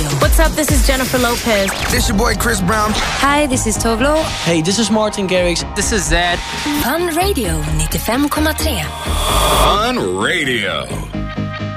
Radio. What's up, this is Jennifer Lopez. This your boy Chris Brown. Hi, this is Tovlo. Hey, this is Martin Garrix. This is Zed. Fun Radio 95,3. Fun Radio.